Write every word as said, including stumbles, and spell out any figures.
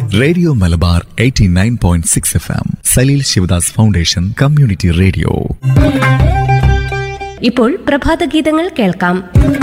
Radio Malabar eighty nine point six F M, Saleel Sivadas foundation community radio. ഇപ്പോൾ പ്രഭാത ഗീതങ്ങൾ കേൾക്കാം.